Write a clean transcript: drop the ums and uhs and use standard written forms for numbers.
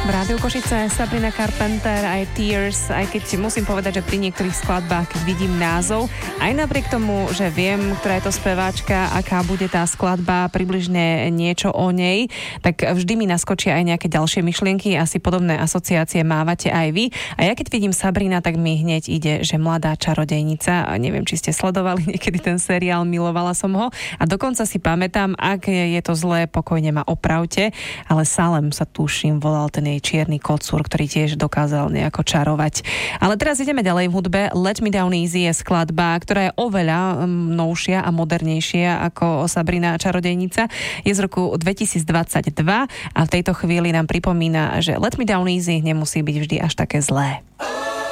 v Rádiu Košice, Sabrina Carpenter aj Tears, aj keď musím povedať, že pri niektorých skladbách, keď vidím názov, aj napriek tomu, že viem, ktorá je to speváčka, aká bude tá skladba, približne niečo o nej, tak vždy mi naskočia aj nejaké ďalšie myšlienky, asi podobné asociácie mávate aj vy. A ja keď vidím Sabrina, tak mi hneď ide, že mladá čarodejnica, a neviem, či ste sledovali niekedy ten seriál, milovala som ho a dokonca si pamätám, ak je to zlé, pokojne ma opravte, ale Salem sa tuším volal ten jej čierny kocúr, ktorý tiež dokázal nejako čarovať. Ale teraz ideme ďalej v hudbe. Let Me Down Easy je skladba, ktorá je oveľa novšia a modernejšia ako Sabrina čarodejnica. Je z roku 2022 a v tejto chvíli nám pripomína, že Let Me Down Easy nemusí byť vždy až také zlé.